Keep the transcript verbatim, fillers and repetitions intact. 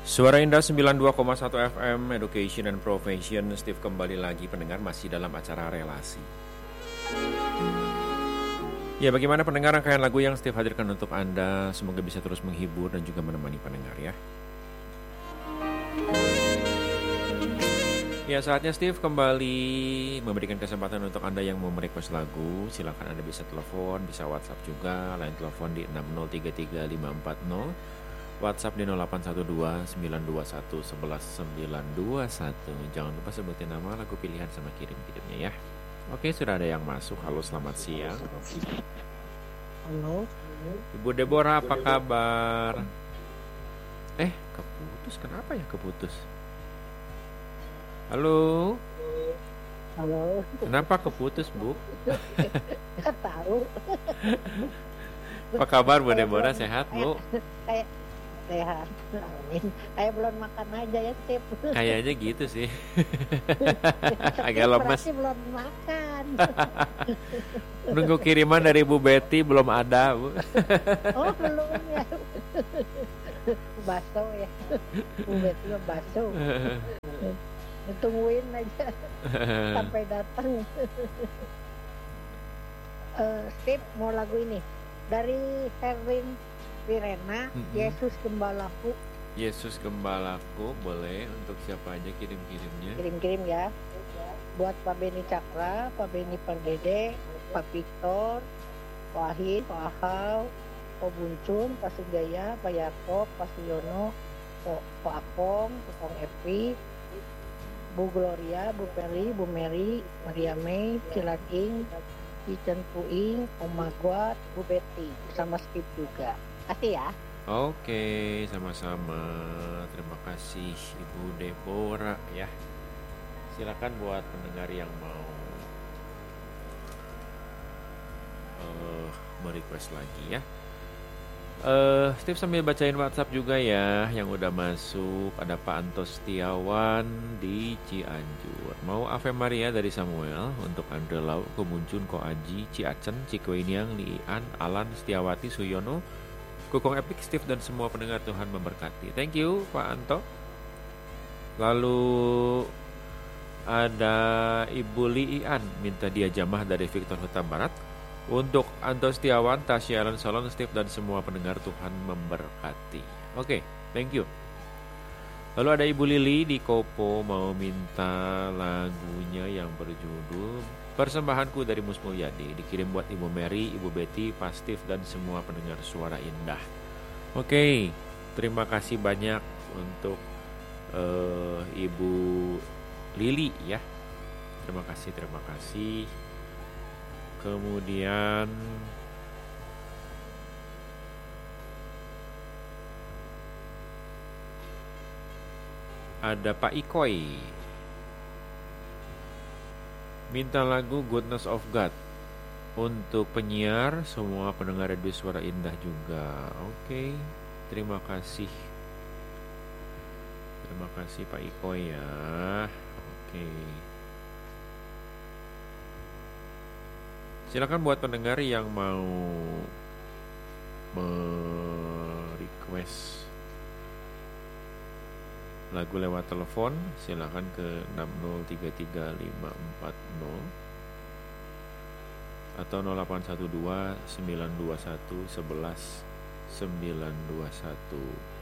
Suara Indah sembilan puluh dua koma satu F M, Education and Profession. Steve kembali lagi, pendengar masih dalam acara relasi. Ya, bagaimana pendengar, rangkaian lagu yang Steve hadirkan untuk Anda semoga bisa terus menghibur dan juga menemani pendengar ya. Ya, saatnya Steve kembali memberikan kesempatan untuk Anda yang mau merequest lagu. Silakan Anda bisa telepon, bisa WhatsApp juga. Line telepon di enam nol tiga tiga lima empat nol. WhatsApp di nol delapan satu dua sembilan dua satu satu satu sembilan dua satu. Jangan lupa sebutin nama, lagu pilihan sama kirim-kirimnya ya. Oke, sudah ada yang masuk. Halo, selamat siang. Halo. Ibu Deborah, apa kabar? Eh, keputus. Kenapa ya keputus? Halo. Halo. Kenapa keputus, Bu? Nggak tahu. Apa kabar Bu Deborah? Sehat, Bu? Kayak sehat. Amin. Kayak belum makan aja ya, Steve. Kayaknya gitu sih. Agak lemes. Belum makan. Nunggu kiriman dari Bu Betty belum ada, Bu. Oh, belum ya. Baso ya. Bu Betty baso. Tungguin aja sampai datang. uh, Steve mau lagu ini dari Herwin Wirena, mm-hmm. Yesus Gembalaku. Yesus Gembalaku, boleh. Untuk siapa aja kirim-kirimnya? Kirim-kirim ya. Buat Pak Beni Cakra, Pak Beni Pardede, Pak Victor, Pak Wahid, Pak Ahau, Pak Buncun, Pak Sugaya, Pak Yakob, Pak Suyono, Pak Akong, Pak Epi, Bu Gloria, Bu Peri, Bu Mary, Maria May, Cilaging, Ican Puing, Om Magwat, Bu Betty, sama Steve juga. Kasih ya. Oke, sama-sama. Terima kasih Ibu Deborah ya. Silakan buat pendengar yang mau uh, merequest lagi ya. Uh, Steve sambil bacain WhatsApp juga ya yang udah masuk. Ada Pak Antos Setiawan di Cianjur. Mau Ave Maria dari Samuel untuk Andre Lau, Kemuncun, Ko Aji, Ciacen, Cikuiniang, Lian, Alan, Setiawati, Suyono, Kukong Epic, Steve dan semua pendengar, Tuhan memberkati. Thank you Pak Anto. Lalu ada Ibu Lian minta dia jamah dari Victor Huta Barat. Untuk Anto Setiawan, Tasya Alan Solon, Steve dan semua pendengar, Tuhan memberkati. Oke, okay, thank you. Lalu ada Ibu Lili di Kopo mau minta lagunya yang berjudul Persembahanku dari Mus Mulyadi. Dikirim buat Ibu Mary, Ibu Betty, Pak Steve dan semua pendengar Suara Indah. Oke, okay, terima kasih banyak untuk uh, Ibu Lili ya. Terima kasih, terima kasih. Kemudian ada Pak Ikoy minta lagu Goodness of God untuk penyiar, semua pendengar Radio Suara Indah juga. Oke, terima kasih. Terima kasih Pak Ikoy ya. Oke. Silakan buat pendengar yang mau merequest lagu lewat telepon, silakan ke enam nol tiga tiga lima empat nol atau nol delapan satu dua sembilan dua satu satu satu sembilan dua satu.